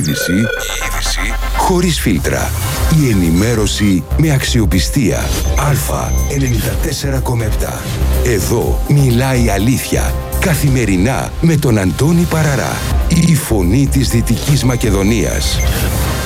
είδηση χωρίς φίλτρα. Η ενημέρωση με αξιοπιστία. Α, 94,7. Εδώ μιλάει η αλήθεια. Καθημερινά με τον Αντώνη Παραρά. Η φωνή της Δυτικής Μακεδονίας.